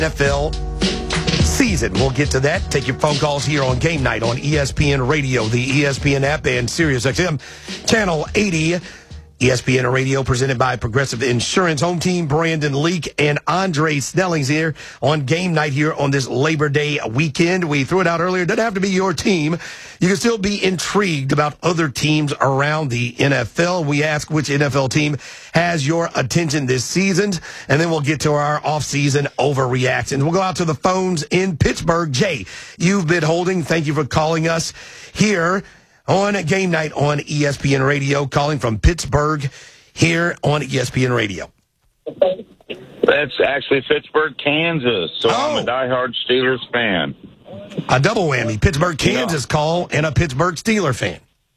NFL season. We'll get to that. Take your phone calls here on Game Night on ESPN Radio, the ESPN app, and SiriusXM Channel 80. ESPN Radio presented by Progressive Insurance. Home team Brandon Leak and Andre Snellings here on Game Night here on this Labor Day weekend. We threw it out earlier. It doesn't have to be your team. You can still be intrigued about other teams around the NFL. We ask which NFL team has your attention this season, and then we'll get to our off-season overreactions. We'll go out to the phones in Pittsburgh. Jay, you've been holding. Thank you for calling us here on Game Night on ESPN Radio, calling from Pittsburgh here on ESPN Radio. That's actually Pittsburgh, Kansas. So I'm a diehard Steelers fan. A double whammy. Pittsburgh, Kansas call and a Pittsburgh Steeler fan.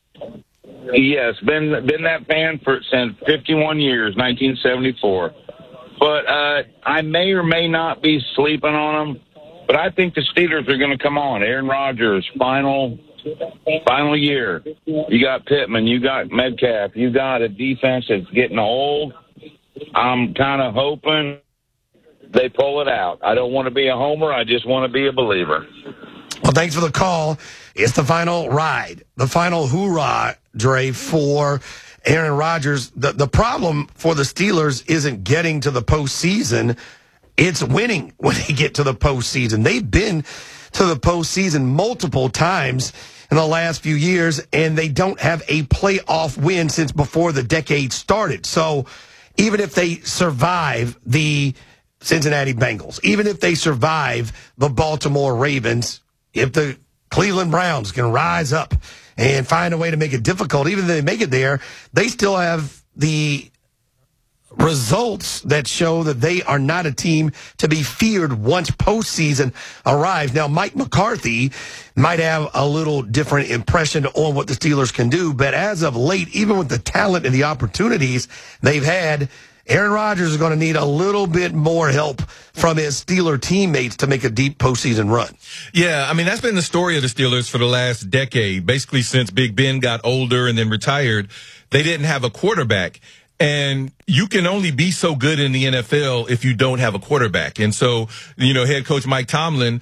Yes, been that fan since 51 years, 1974. But I may or may not be sleeping on them. But I think the Steelers are going to come on. Aaron Rodgers, final year. You got Pittman, you got Metcalf, you got a defense that's getting old. I'm kind of hoping they pull it out. I don't want to be a homer. I just want to be a believer. Well, thanks for the call. It's the final ride, the final hoorah, Dre, for Aaron Rodgers. The problem for the Steelers isn't getting to the postseason. It's winning when they get to the postseason. They've been to the postseason multiple times in the last few years, and they don't have a playoff win since before the decade started. So even if they survive the Cincinnati Bengals, even if they survive the Baltimore Ravens, if the Cleveland Browns can rise up and find a way to make it difficult, even if they make it there, they still have the results that show that they are not a team to be feared once postseason arrives. Now, Mike McCarthy might have a little different impression on what the Steelers can do, but as of late, even with the talent and the opportunities they've had, Aaron Rodgers is going to need a little bit more help from his Steeler teammates to make a deep postseason run. Yeah, I mean, that's been the story of the Steelers for the last decade. Basically, since Big Ben got older and then retired, they didn't have a quarterback. And you can only be so good in the NFL if you don't have a quarterback. And so, head coach Mike Tomlin,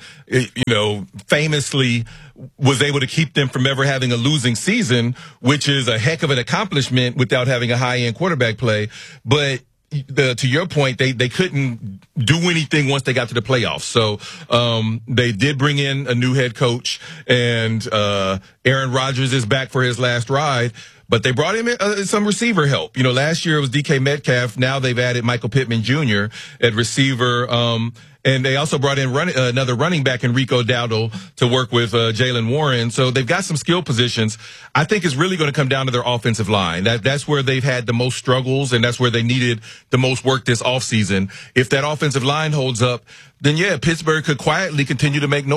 famously was able to keep them from ever having a losing season, which is a heck of an accomplishment without having a high-end quarterback play. But to your point, they couldn't do anything once they got to the playoffs. So they did bring in a new head coach, and Aaron Rodgers is back for his last ride. But they brought him some receiver help. Last year it was DK Metcalf. Now they've added Michael Pittman Jr. at receiver. And they also brought in another running back, Enrico Dowdle, to work with Jaylen Warren. So they've got some skill positions. I think it's really going to come down to their offensive line. That's where they've had the most struggles, and that's where they needed the most work this offseason. If that offensive line holds up, then, Pittsburgh could quietly continue to make no